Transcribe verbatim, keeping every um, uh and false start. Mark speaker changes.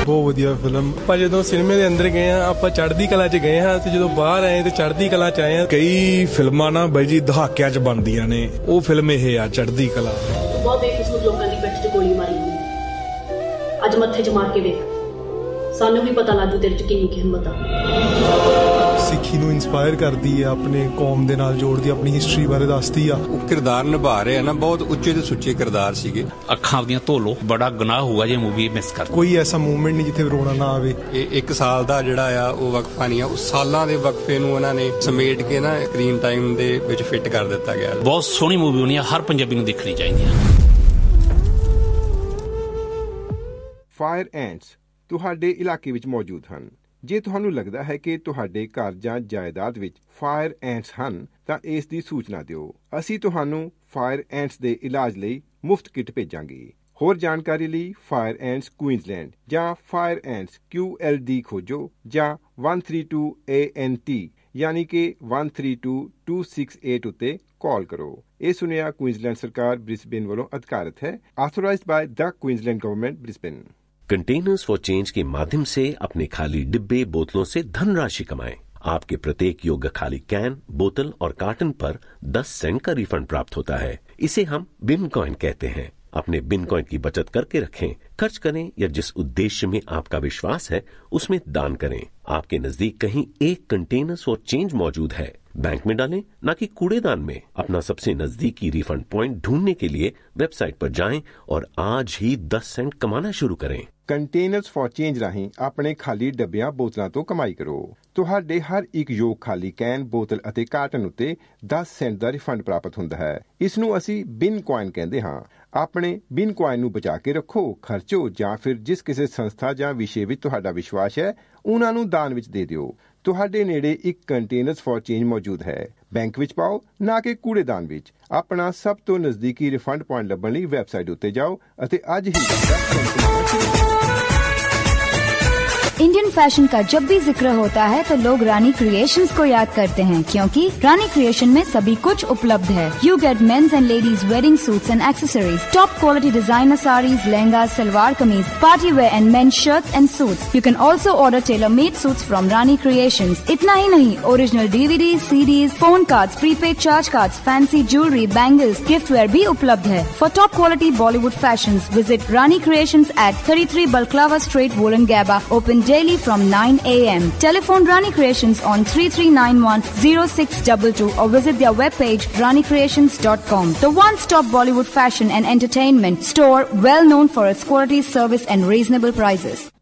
Speaker 1: बहुत वधिया फिल्म। ਆਪਾਂ ਜਦੋਂ ਸਿਨੇਮੇ ਦੇ ਅੰਦਰ ਗਏ ਆ ਆਪਾਂ ਚੜ੍ਹਦੀ ਕਲਾ 'ਚ ਗਏ ਹਾਂ ਤੇ ਜਦੋਂ ਬਾਹਰ ਆਏ ਤੇ ਚੜ੍ਹਦੀ ਕਲਾ 'ਚ ਆਏ ਆ।
Speaker 2: ਕਈ ਫਿਲਮਾਂ ਨਾ ਬਾਈ ਜੀ ਦਹਾਕਿਆਂ 'ਚ ਬਣਦੀਆਂ ਨੇ, ਉਹ ਫਿਲਮ ਇਹ ਆ ਚੜ੍ਹਦੀ ਕਲਾ।
Speaker 3: ਬਹੁਤ ਬੇਕਸੂਰ ਲੋਕਾਂ ਦੀ ਪਿੱਠ 'ਚ ਗੋਲੀ ਮਾਰੀ ਅੱਜ ਮੱਥੇ 'ਚ ਮਾਰ ਕੇ ਵੇਖ, ਸਾਨੂੰ ਵੀ ਪਤਾ ਲੱਗੂ ਤੇਰੇ 'ਚ ਕਿੰਨੀ ਹਿੰਮਤ ਆ।
Speaker 1: ਸਿੱਖੀ ਨੂੰ ਇਨਸਪਾਇਰ ਕਰਦੀ ਹੈ, ਆਪਣੇ ਕੌਮ ਦੇ ਨਾਲ ਜੋੜਦੀ, ਆਪਣੀ ਹਿਸਟਰੀ ਬਾਰੇ ਦੱਸਦੀ ਆ।
Speaker 4: ਉਹ ਕਿਰਦਾਰ ਨਿਭਾ ਰਹੇ ਆ ਨਾ, ਬਹੁਤ ਉੱਚੇ ਤੇ ਸੁੱਚੇ ਕਿਰਦਾਰ ਸੀਗੇ।
Speaker 5: ਅੱਖਾਂ ਦੀਆਂ ਧੋ ਲੋ, ਬੜਾ ਗੁਨਾਹ ਹੋਊਗਾ ਜੇ ਮੂਵੀ ਮਿਸ ਕਰ।
Speaker 1: ਕੋਈ ਐਸਾ ਮੂਵਮੈਂਟ ਨਹੀਂ ਜਿੱਥੇ ਰੋਣਾ ਨਾ ਆਵੇ।
Speaker 4: ਇਹ ਇੱਕ ਸਾਲ ਦਾ ਜਿਹੜਾ ਆ ਉਹ ਵਕਫਾ ਨਹੀਂ ਆ, ਉਹ ਸਾਲਾਂ ਦੇ ਵਕਫੇ ਨੂੰ ਉਹਨਾਂ ਨੇ ਸਮੇਟ ਕੇ ਨਾ ਸਕਰੀਨ ਟਾਈਮ ਦੇ ਵਿੱਚ ਫਿੱਟ ਕਰ ਦਿੱਤਾ ਗਿਆ।
Speaker 5: ਬਹੁਤ ਸੋਹਣੀ ਮੂਵੀ ਹੋਣੀ ਆ, ਹਰ ਪੰਜਾਬੀ ਨੂੰ ਦੇਖਣੀ ਚਾਹੀਦੀ ਆ।
Speaker 6: ਫਾਇਰ ਐਂਟਸ ਤੁਹਾਡੇ ਇਲਾਕੇ ਵਿੱਚ ਮੌਜੂਦ ਹਨ। ਜੇ ਤੁਹਾਨੂੰ ਲੱਗਦਾ ਹੈ ਕਿ ਤੁਹਾਡੇ ਘਰ ਜਾਂ ਜਾਇਦਾਦ ਵਿੱਚ ਫਾਇਰ ਐਂਟਸ ਹਨ ਤਾਂ ਇਸ ਦੀ ਸੂਚਨਾ ਦਿਓ। ਅਸੀਂ ਤੁਹਾਨੂੰ ਫਾਇਰ ਐਂਟਸ ਦੇ ਇਲਾਜ ਲਈ ਮੁਫਤ ਕਿੱਟ ਭੇਜਾਂਗੇ। ਹੋਰ ਜਾਣਕਾਰੀ ਲਈ ਫਾਇਰ ਐਂਟਸ ਕੁਈਨਜ਼ਲੈਂਡ ਜਾਂ ਫਾਇਰ ਐਂਟਸ ਕਿਊ ਐਲ ਡੀ ਖੋਜੋ ਜਾਂ one three two A N T ਯਾਨੀ ਕਿ one three two two six eight ਉੱਤੇ ਕਾਲ ਕਰੋ। ਇਹ ਸੁਨੇਹਾ ਕੁਈਨਜ਼ਲੈਂਡ ਸਰਕਾਰ ਬ੍ਰਿਸਬੇਨ ਵੱਲੋਂ ਅਧਿਕਾਰਤ ਹੈ। ਆਥੋਰਾइज्ड by the Queensland government Brisbane.
Speaker 7: Containers for change के माध्यम से अपने खाली डिब्बे बोतलों से धनराशि कमाएं। आपके प्रत्येक योग्य खाली कैन, बोतल और कार्टन पर दस सेंट का रिफंड प्राप्त होता है। इसे हम बिन कॉइन कहते हैं। अपने बिन कॉइन की बचत करके रखें, खर्च करें या जिस उद्देश्य में आपका विश्वास है उसमें दान करें। आपके नजदीक कहीं एक कंटेनर्स फॉर चेंज मौजूद है, बैंक में डालें ना कि कूड़ेदान में। अपना सबसे नजदीकी रिफंड पॉइंट ढूंढने के लिए वेबसाइट पर जाएं और आज ही दस सेंट कमाना शुरू करें।
Speaker 6: ਕੰਟੇਨਰਸ ਫॉर ਚੇਂਜ ਰਾਹੀਂ ਆਪਣੇ ਖਾਲੀ ਡੱਬਿਆਂ ਬੋਤਲਾਂ ਤੋਂ ਕਮਾਈ ਕਰੋ। ਤੁਹਾਡੇ ਹਰ ਇੱਕ ਯੋਗ ਖਾਲੀ ਕੈਨ, ਬੋਤਲ ਅਤੇ ਕਾਰਟਨ ਉੱਤੇ ਦਸ ਸੈਂਟ ਦਾ ਰਿਫੰਡ ਪ੍ਰਾਪਤ ਹੁੰਦਾ ਹੈ। ਇਸ ਨੂੰ ਅਸੀਂ ਬਿਨ ਕੁਆਇਨ ਕਹਿੰਦੇ ਹਾਂ। ਆਪਣੇ ਬਿਨ ਕੁਆਇਨ ਨੂੰ ਬਚਾ ਕੇ ਰੱਖੋ, ਖਰਚੋ ਜਾਂ ਫਿਰ ਜਿਸ ਕਿਸੇ ਸੰਸਥਾ ਜਾਂ ਵਿਸ਼ੇ ਵਿੱਚ ਤੁਹਾਡਾ ਵਿਸ਼ਵਾਸ ਹੈ ਉਹਨਾਂ ਨੂੰ ਦਾਨ ਵਿੱਚ ਦੇ ਦਿਓ। ਤੁਹਾਡੇ ਨੇੜੇ ਇੱਕ ਕੰਟੇਨਰਸ ਫॉर ਚੇਂਜ ਮੌਜੂਦ ਹੈ। ਬੈਂਕ ਵਿੱਚ ਪਾਓ ਨਾ ਕਿ ਕੂੜੇਦਾਨ ਵਿੱਚ। ਆਪਣਾ ਸਭ ਤੋਂ ਨਜ਼ਦੀਕੀ ਰਿਫੰਡ ਪੁਆਇੰਟ ਲੱਭਣ ਲਈ ਵੈਬਸਾਈਟ ਉੱਤੇ ਜਾਓ ਅਤੇ ਅੱਜ ਹੀ
Speaker 8: इंडियन फैशन का जब भी जिक्र होता है तो लोग रानी क्रिएशंस को याद करते हैं, क्योंकि रानी क्रिएशन में सभी कुछ उपलब्ध है। You get mains and ladies wedding suits and accessories, top quality designer saris, lehengas, salwar kameez, party wear and mains shirts and suits. You can also order tailor made suits from Rani creations. इतना ही नहीं, original DVDs, CDs, phone cards, prepaid charge cards, fancy jewellery, bangles, gift where भी उपलब्ध है। For top quality Bollywood fashions visit Rani creations eight thirty-three Balclava Street, Wollongabba, open daily from nine a m Telephone Rani Creations on three three nine one zero six two two or visit their webpage rani creations dot com. The one-stop Bollywood fashion and entertainment store, well known for its quality, service and reasonable prices.